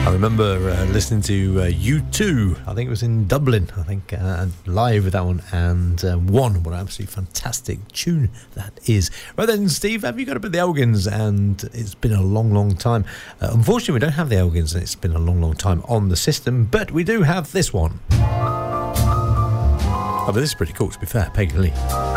I remember listening to U2, I think it was in Dublin, live with that one, and what an absolutely fantastic tune that is. Right then, Steve, have you got a bit of the Elgins? And it's been a long, long time. Unfortunately, we don't have the Elgins, and it's been a long, long time on the system, but we do have this one. Oh, but this is pretty cool, to be fair, Peggy Lee.